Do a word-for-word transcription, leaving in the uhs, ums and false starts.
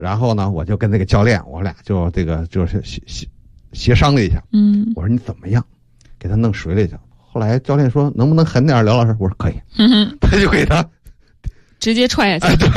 然后呢，我就跟那个教练，我俩就这个就是协协协商了一下。 嗯， 我说你怎么样，给他弄水里去。后来教练说能不能狠点，刘老师？我说可以。 嗯哼， 他就给他直接踹下去。 哎，对，